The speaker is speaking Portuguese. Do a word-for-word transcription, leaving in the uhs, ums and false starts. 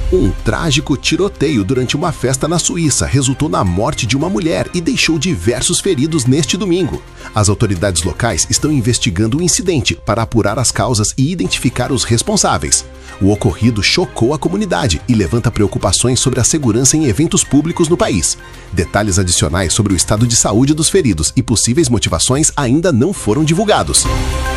Um trágico tiroteio durante uma festa na Suíça resultou na morte de uma mulher e deixou diversos feridos neste domingo. As autoridades locais estão investigando o incidente para apurar as causas e identificar os responsáveis. O ocorrido chocou a comunidade e levanta preocupações sobre a segurança em eventos públicos no país. Detalhes adicionais sobre o estado de saúde dos feridos e possíveis motivações ainda não foram divulgados.